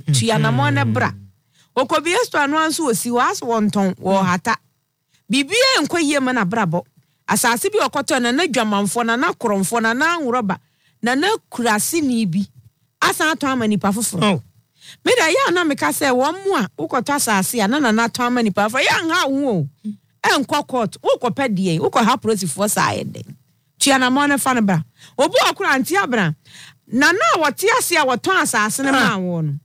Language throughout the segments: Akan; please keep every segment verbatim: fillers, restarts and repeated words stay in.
tua na mo ne bra okobie sto anu anso osi was wonton wo hata bibie enkoyie me na brabo asase bi okoto na na dwamanfo na na koromfo na na nwroba na na kurase ni bi asa ato amani pa foforo me da ya na me ka se wo mu a ukoto asase ya na na na to amani pa foforo ya nha wo enko court ukopɛ die ukɔ ha prosifo sa ayede tua na mo ne fa ne bra obu akura anti abra na na wote ase a woton asase ne ma wo no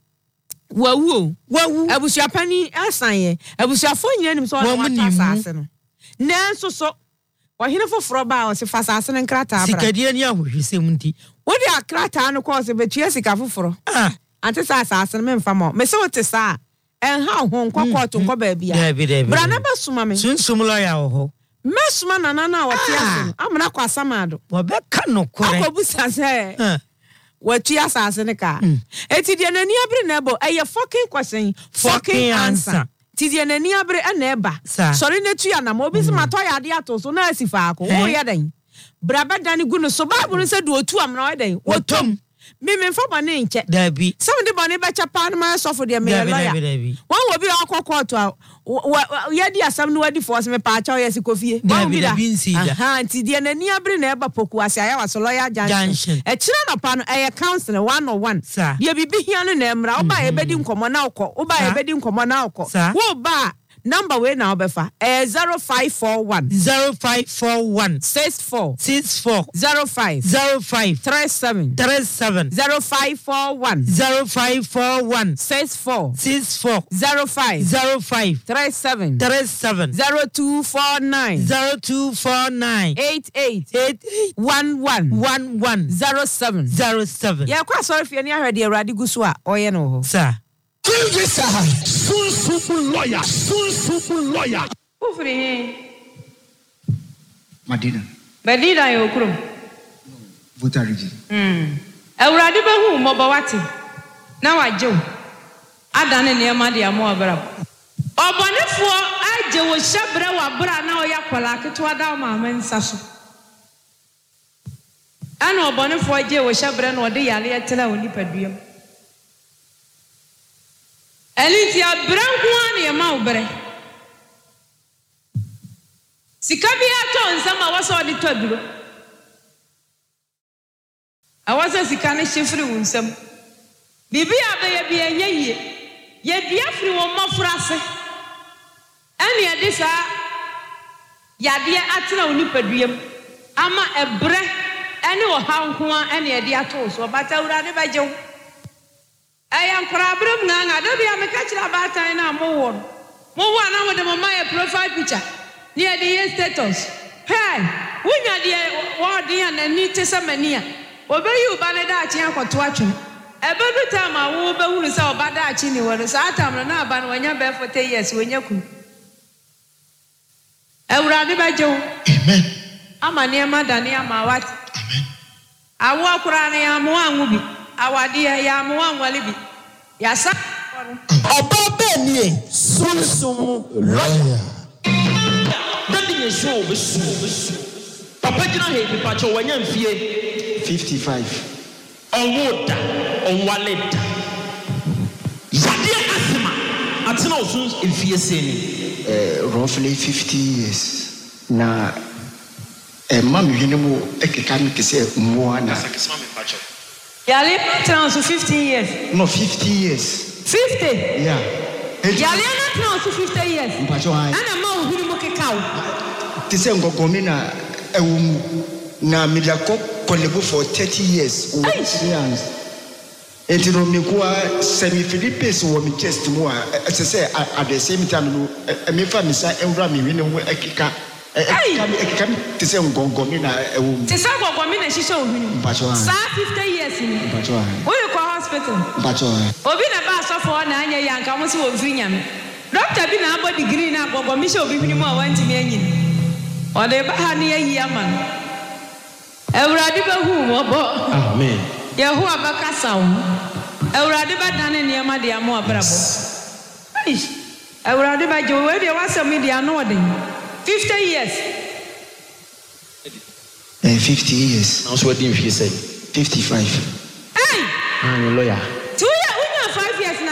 wawu wawu abusua pani asan abusuafo nyina nim so woton asase no nanso so ohine foforo ba o se fa asase ne nkrata abra sikadie ni ahohwesem nti wodi akrata no ko se betua sika foforo ah ante sa asase ne memfa mo me se wote sa enha ho nkokɔto nkɔ ba bia bra na besuma me sunsum lawyer ho mesuma na na na wote ase amna kwa samado wo be ka no kore akobusa se watu asase ne ka eti de nani abre na ebo eye fucking question fucking answer ti de nani abre na eba sorry na tu ya na mo bi se mato ya de ato so na asifa ako wo ye dan bra ba dan gu no so bible se do otu am na wo dan wotom me me fa bane nche dabi some de bane ba chapa na ma sofo de me lawyer won wo bi akokɔto ye di asam no wadi force me pa cha ye sikofie won bi da aha nti de nani abre na eba poku ase aya waso lawyer junction e kire na pa no e council one oh one de bibi hia no na emra wo ba ye bedi nkomo na ukɔ wo ba ye bedi nkomo na ukɔ wo ba number we na obefa eh zero five four one zero five four one six four six four zero five zero five three seven three seven zero five four one zero five four one six four six four zero five zero five three seven three seven zero two four nine zero two four nine eight eight eight eight one one one one zero seven zero seven. Yeah, kwa sorry fi ani ahwede Awurade guso a oye no ho sir this Sunsun lawyer, Sunsun lawyer. Ufri he. Madina. Madina yo krum. Voter region. Hmm. Awurade ba hu mo ba wate. Na wajew. Adane ne ma de amo abra. Obonefo aje wo hyebre wa bra na oya kwala keto ada ma amansa so. Ana obonefo aje wo hyebre na ode yale etela oni paduam. Elitia brankuan ye ma obre. Sika bi ato nsama wasa odi toduro. Awasa sika ne hyefiri wunsam. Bibi abaye bi enye yie. Ye bia firi wo mafrase. Ene ye de sa yade atena oni paduam. Ama ebre ene wo hankoa ene ye de ato so bata wura ne bajew. Ayam problem nga da bia me ka kira batan na mo wo mo wo na wo de mo my profile picture near the status hey wunya de wo de na ni tese mani a obeyi uba ne da achi akoto atwe ebe du time a wo be huru se oba da achi ni wo sa time na aba na wanya be forty years wonya ku Awurade ba jew amen amane ma dane ama wat amen awo akura ne amo anwu bi awade ya mo anwale bi ya sa oba be ni Sunsun lawyer dadi ye show be show papa gina he bi pa cho wanya mfie fifty-five onwoda onwaleta yade asema atena osun mfie seni eh roughly fifty years na eh mami hwene mu ekeka mi kese mo ana sakisma me pa cho yale trans fifteen years no fifty years fifty yeah yale na trans fifty years mpacho hai ana ma ohuru mo kekawo tise ngogomi na ewum na mediako kolebo for thirty years o experience etino mekuwa semi philippines wo mi chest mu a ese at the same time no me fa mi sa ewura mi hwene mu ekeka ekeka mi ekeka mi tise ngogomi na ewum tise ngogomi na shisha ohunu mpacho hai sa fifty years ni mpacho hai wo ko hospital mpacho hai obi na ba sofo na anya yanka mo se wo mfiri nyame doctor bi na abo degree na gogomi sha obi hwene mu a wanti me anyin ode ba ha ne ayi aman Awurade ba hu mo bo amen Yehu abaka sawo Awurade ba dane ne ma de amo abrabo ai Awurade ba je we de wasam de ano ode fifty years eh fifty years now so we dey mfie say fifty-five ai ah lawyer